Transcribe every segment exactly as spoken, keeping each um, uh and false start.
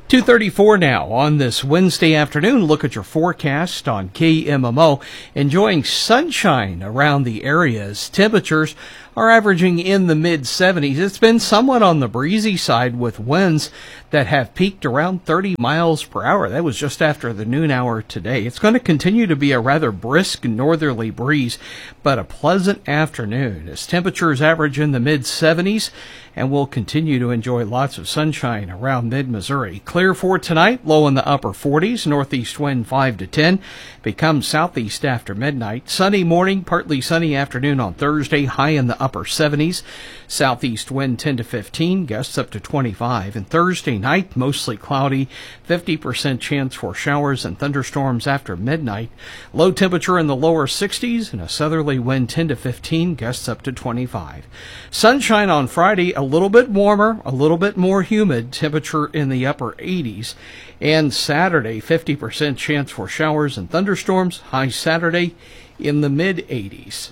two thirty-four now on this Wednesday afternoon. Look at your forecast on K M M O. Enjoying sunshine around the areas. Temperatures are averaging in the mid seventies. It's been somewhat on the breezy side with winds that have peaked around thirty miles per hour. That was just after the noon hour today. It's going to continue to be a rather brisk northerly breeze, but a pleasant afternoon as temperatures average in the mid seventies, and we'll continue to enjoy lots of sunshine around mid-Missouri. Clear for tonight, low in the upper forties, northeast wind five to ten, becomes southeast after midnight. Sunny morning, partly sunny afternoon on Thursday, high in the upper seventies, southeast wind ten to fifteen, gusts up to twenty-five. And Thursday night, mostly cloudy, fifty percent chance for showers and thunderstorms after midnight. Low temperature in the lower sixties and a southerly wind ten to fifteen, gusts up to twenty-five. Sunshine on Friday, a little bit warmer, a little bit more humid, temperature in the upper eighties. And Saturday, fifty percent chance for showers and thunderstorms, high Saturday in the mid eighties.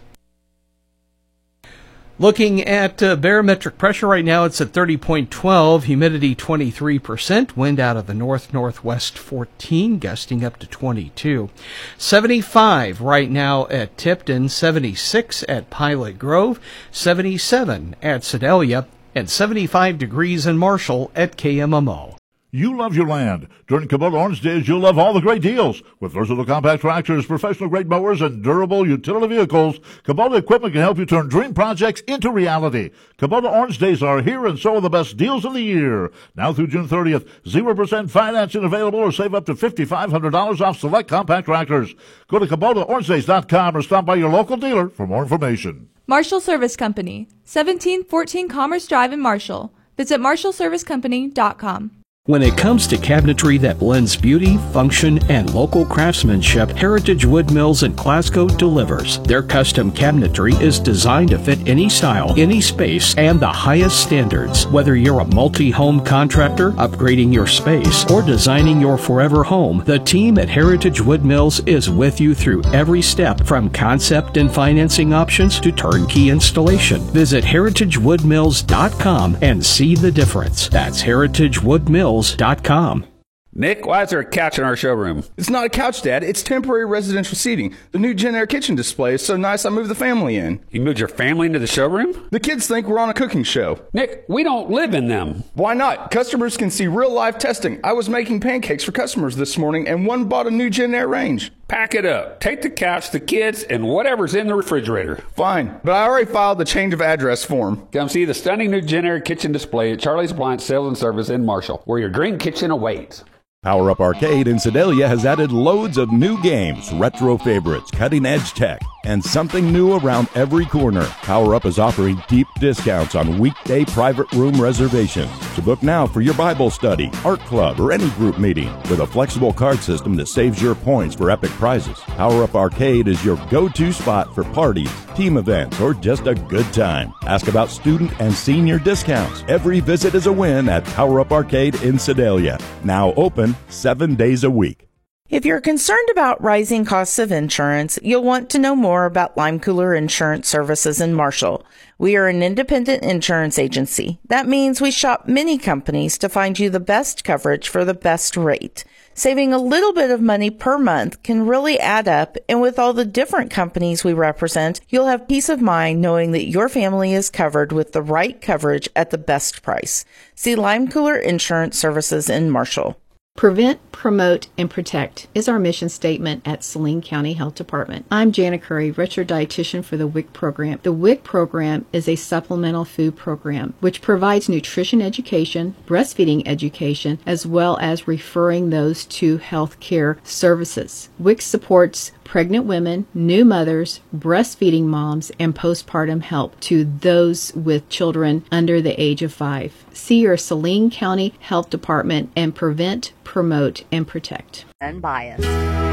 Looking at uh, barometric pressure right now, it's at thirty point one two, humidity twenty-three percent, wind out of the north-northwest fourteen, gusting up to twenty-two. seventy-five right now at Tipton, seventy-six at Pilot Grove, seventy-seven at Sedalia, and seventy-five degrees in Marshall at K M M O. You love your land. During Kubota Orange Days, you'll love all the great deals. With versatile compact tractors, professional-grade mowers, and durable utility vehicles, Kubota equipment can help you turn dream projects into reality. Kubota Orange Days are here, and so are the best deals of the year. Now through June thirtieth, zero percent financing available, or save up to five thousand five hundred dollars off select compact tractors. Go to Kubota Orange Days dot com or stop by your local dealer for more information. Marshall Service Company, seventeen fourteen Commerce Drive in Marshall. Visit marshall service company dot com. When it comes to cabinetry that blends beauty, function, and local craftsmanship, Heritage Wood Mills in Glasgow delivers. Their custom cabinetry is designed to fit any style, any space, and the highest standards. Whether you're a multi-home contractor, upgrading your space, or designing your forever home, the team at Heritage Wood Mills is with you through every step, from concept and financing options to turnkey installation. Visit heritage wood mills dot com and see the difference. That's heritage wood mills dot com. Nick, why is there a couch in our showroom? It's not a couch, Dad. It's temporary residential seating. The new Gen Air kitchen display is so nice I moved the family in. You moved your family into the showroom? The kids think we're on a cooking show. Nick, we don't live in them. Why not? Customers can see real live testing. I was making pancakes for customers this morning, and one bought a new Gen Air range. Pack it up. Take the couch, the kids, and whatever's in the refrigerator. Fine, but I already filed the change of address form. Come see the stunning new Gen Air kitchen display at Charlie's Appliance Sales and Service in Marshall, where your dream kitchen awaits. Power Up Arcade in Sedalia has added loads of new games, retro favorites, cutting-edge tech, and something new around every corner. Power Up is offering deep discounts on weekday private room reservations. So book now for your Bible study, art club, or any group meeting with a flexible card system that saves your points for epic prizes. Power Up Arcade is your go-to spot for parties, team events, or just a good time. Ask about student and senior discounts. Every visit is a win at Power Up Arcade in Sedalia. Now open seven days a week. If you're concerned about rising costs of insurance, you'll want to know more about Lime Cooler Insurance Services in Marshall. We are an independent insurance agency. That means we shop many companies to find you the best coverage for the best rate. Saving a little bit of money per month can really add up, and with all the different companies we represent, you'll have peace of mind knowing that your family is covered with the right coverage at the best price. See Lime Cooler Insurance Services in Marshall. Prevent, promote, and protect is our mission statement at Saline County Health Department. I'm Jana Curry, registered dietitian for the W I C program. The W I C program is a supplemental food program which provides nutrition education, breastfeeding education, as well as referring those to health care services. W I C supports pregnant women, new mothers, breastfeeding moms, and postpartum help to those with children under the age of five. See your Saline County Health Department and prevent, promote, and protect. Unbiased.